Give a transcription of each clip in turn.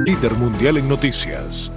Líder mundial en noticias.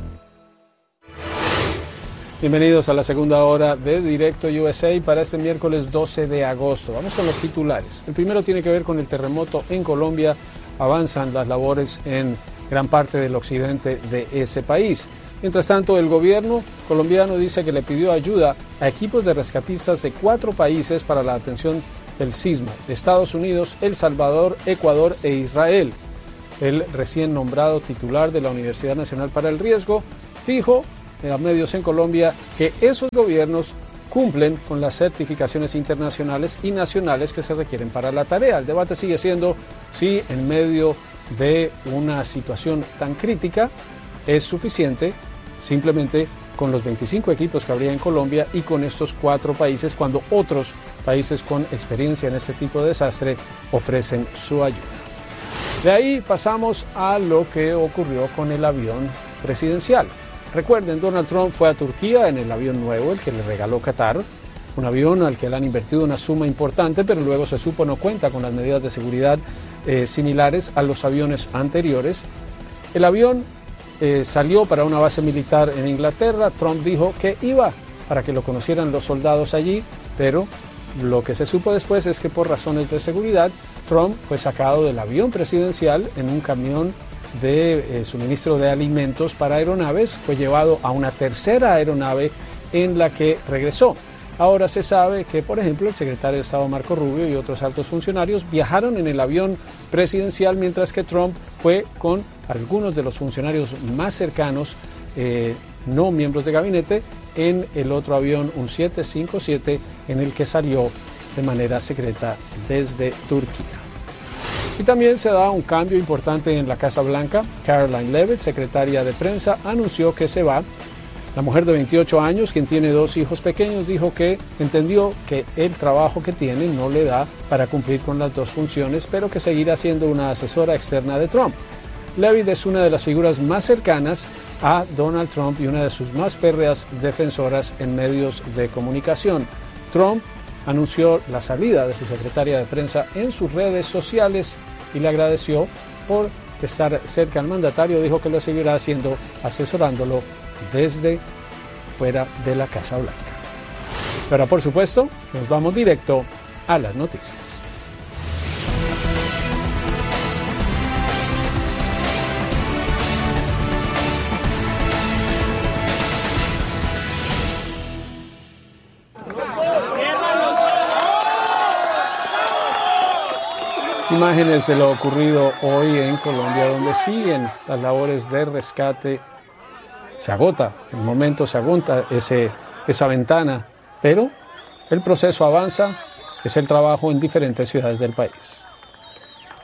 Bienvenidos a la segunda hora de Directo USA para este miércoles 12 de agosto. Vamos con los titulares. El primero tiene que ver con el terremoto en Colombia. Avanzan las labores en gran parte del occidente de ese país. Mientras tanto, el gobierno colombiano dice que le pidió ayuda a equipos de rescatistas de 4 países para la atención del sismo: Estados Unidos, El Salvador, Ecuador e Israel. El recién nombrado titular de la Universidad Nacional para el Riesgo dijo a medios en Colombia que esos gobiernos cumplen con las certificaciones internacionales y nacionales que se requieren para la tarea. El debate sigue siendo si en medio de una situación tan crítica es suficiente simplemente con los 25 equipos que habría en Colombia y con estos 4 países, cuando otros países con experiencia en este tipo de desastre ofrecen su ayuda. De ahí pasamos a lo que ocurrió con el avión presidencial. Recuerden, Donald Trump fue a Turquía en el avión nuevo, el que le regaló Qatar, un avión al que le han invertido una suma importante, pero luego se supo no cuenta con las medidas de seguridad similares a los aviones anteriores. El avión salió para una base militar en Inglaterra. Trump dijo que iba para que lo conocieran los soldados allí, pero lo que se supo después es que por razones de seguridad, Trump fue sacado del avión presidencial en un camión de suministro de alimentos para aeronaves, fue llevado a una tercera aeronave en la que regresó. Ahora se sabe que, por ejemplo, el secretario de Estado Marco Rubio y otros altos funcionarios viajaron en el avión presidencial, mientras que Trump fue con algunos de los funcionarios más cercanos, no miembros de gabinete, en el otro avión, un 757, en el que salió de manera secreta desde Turquía. Y también se da un cambio importante en la Casa Blanca. Caroline Leavitt, secretaria de prensa, anunció que se va. La mujer de 28 años, quien tiene 2 hijos pequeños, dijo que entendió que el trabajo que tiene no le da para cumplir con las 2 funciones, pero que seguirá siendo una asesora externa de Trump. Leavitt es una de las figuras más cercanas a Donald Trump y una de sus más férreas defensoras en medios de comunicación. Trump anunció la salida de su secretaria de prensa en sus redes sociales y le agradeció por estar cerca al mandatario. Dijo que lo seguirá haciendo, asesorándolo desde fuera de la Casa Blanca. Pero por supuesto, nos vamos directo a las noticias. Imágenes de lo ocurrido hoy en Colombia, donde siguen las labores de rescate. Se agota, en el momento se agota esa ventana, pero el proceso avanza. Es el trabajo en diferentes ciudades del país.